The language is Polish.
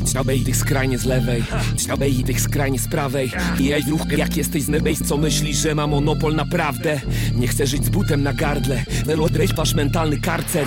Trzabej tych skrajnie z lewej, trzabej tych skrajnie z prawej. I ej ruch, jak jesteś z nebejs, co myślisz, że ma monopol naprawdę? Nie chcę żyć z butem na gardle, welodrejpasz mentalny karcer.